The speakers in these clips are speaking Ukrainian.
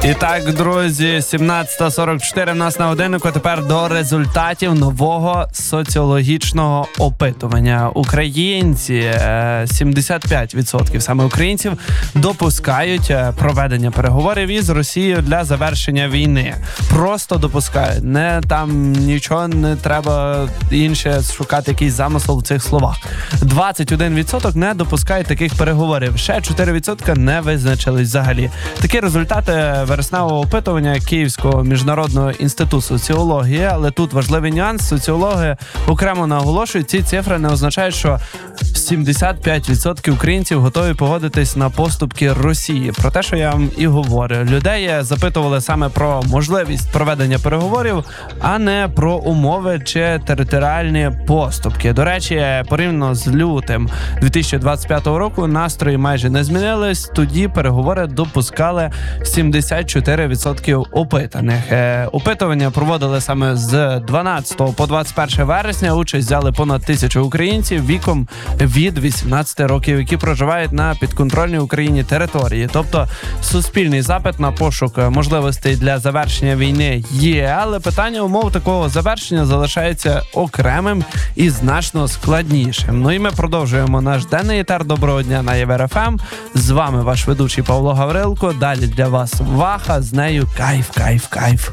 І так, друзі, 17:44 в нас на годиннику. Тепер до результатів нового соціологічного опитування. Українці, 75% саме українців, допускають проведення переговорів із Росією для завершення війни. Просто допускають. Не там нічого не треба інше шукати, якийсь замисел в цих словах. 21% не допускають таких переговорів. Ще 4% не визначились взагалі. Такі результати вересневого опитування Київського міжнародного інституту соціології, але тут важливий нюанс. Соціологи окремо наголошують, ці цифри не означають, що 75% українців готові погодитись на поступки Росії. Про те, що я вам і говорю. Людей запитували саме про можливість проведення переговорів, а не про умови чи територіальні поступки. До речі, порівняно з лютим 2025 року настрої майже не змінились. Тоді переговори допускали 74% опитаних. Опитування проводили саме з 12 по 21 вересня. Участь взяли понад 1000 українців віком від 18 років, які проживають на підконтрольній Україні території. Тобто суспільний запит на пошук можливостей для завершення війни є, але питання умов такого завершення залишається окремим і значно складнішим. Ну і ми продовжуємо наш денний етер. Доброго дня на Євер ФМ. З вами ваш ведучий Павло Гаврилко. Далі для вас Ваха, з нею кайф.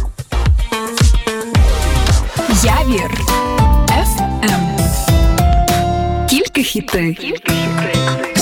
Явір ФМ. Тільки хіти.